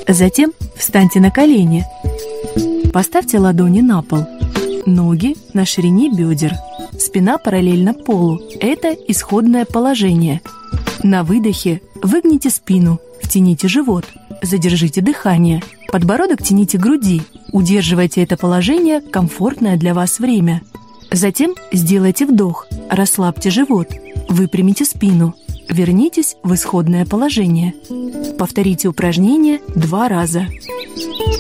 Затем встаньте на колени. Поставьте ладони на пол. Ноги на ширине бедер. Спина параллельно полу. Это исходное положение. На выдохе выгните спину, втяните живот, задержите дыхание. Подбородок тяните к груди. Удерживайте это положение комфортное для вас время. Затем сделайте вдох, расслабьте живот, выпрямите спину. Вернитесь в исходное положение. Повторите упражнение 2 раза.